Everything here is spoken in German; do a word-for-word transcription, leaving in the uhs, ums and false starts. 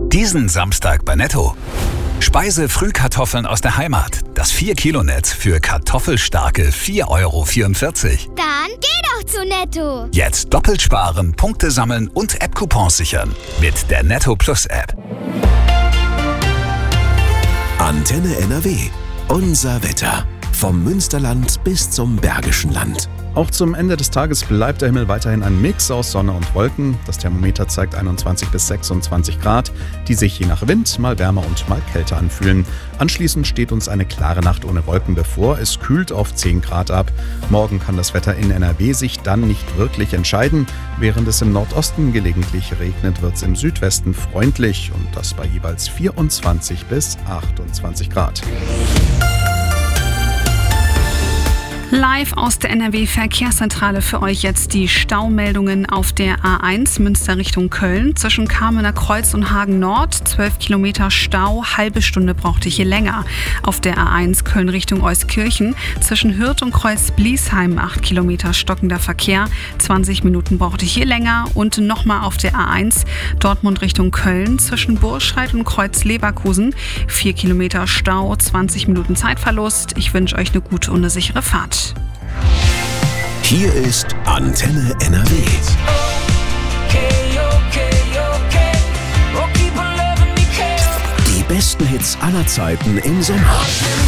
Diesen Samstag bei Netto. Speise-Frühkartoffeln aus der Heimat. Das vier Kilo Netz für kartoffelstarke vier Euro vierundvierzig. Dann geh doch zu Netto. Jetzt doppelt sparen, Punkte sammeln und App-Coupons sichern. Mit der Netto Plus App. Antenne N R W. Unser Wetter. Vom Münsterland bis zum Bergischen Land. Auch zum Ende des Tages bleibt der Himmel weiterhin ein Mix aus Sonne und Wolken. Das Thermometer zeigt einundzwanzig bis sechsundzwanzig Grad, die sich je nach Wind mal wärmer und mal kälter anfühlen. Anschließend steht uns eine klare Nacht ohne Wolken bevor. Es kühlt auf zehn Grad ab. Morgen kann das Wetter in N R W sich dann nicht wirklich entscheiden. Während es im Nordosten gelegentlich regnet, wird es im Südwesten freundlich und das bei jeweils vierundzwanzig bis achtundzwanzig Grad. Live aus der N R W-Verkehrszentrale für euch jetzt die Staumeldungen auf der A eins Münster Richtung Köln. Zwischen Kamener Kreuz und Hagen Nord, zwölf Kilometer Stau, halbe Stunde braucht ihr hier länger. Auf der A eins Köln Richtung Euskirchen, zwischen Hürth und Kreuz Bliesheim, acht Kilometer stockender Verkehr, zwanzig Minuten braucht ihr hier länger. Und nochmal auf der A eins Dortmund Richtung Köln, zwischen Burscheid und Kreuz Leverkusen, vier Kilometer Stau, zwanzig Minuten Zeitverlust. Ich wünsche euch eine gute und eine sichere Fahrt. Hier ist Antenne N R W. Die besten Hits aller Zeiten im Sommer.